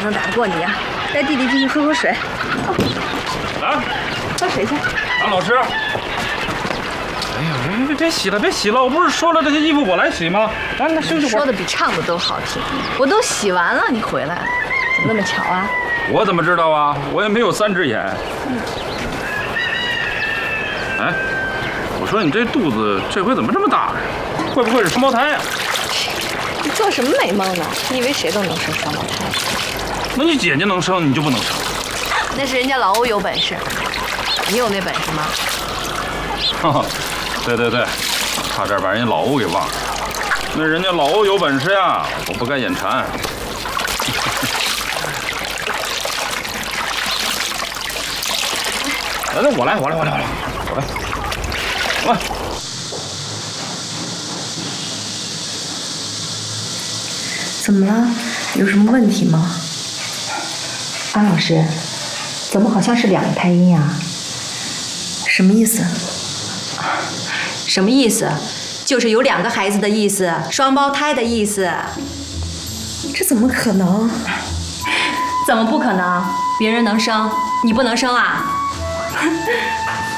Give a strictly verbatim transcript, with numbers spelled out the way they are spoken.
能打得过你啊！带弟弟进去喝口水。 来， 喝水去。 张老师。哎呀，别别别洗了，别洗了！我不是说了这些衣服我来洗吗？来，那休息会儿。 说的比唱的都好听。我都洗完了，你回来了，怎么那么巧啊？ 我怎么知道啊？我也没有三只眼。 嗯。 哎，我说你这肚子这回怎么这么大呀？会不会是双胞胎呀？ 你做什么美梦呢？你以为谁都能生双胞胎？ 那你姐姐能生，你就不能生？ 那是人家老欧有本事，你有那本事吗？ 哈哈，对对对，差点把人家老欧给忘了。那人家老欧有本事呀，我不该眼馋。来，那我来，我来，我来，我来，我来，我来。 怎么了？有什么问题吗？安老师，怎么好像是两个胎音呀？什么意思？ 什么意思？就是有两个孩子的意思，双胞胎的意思。 这怎么可能？ 怎么不可能？别人能生，你不能生啊？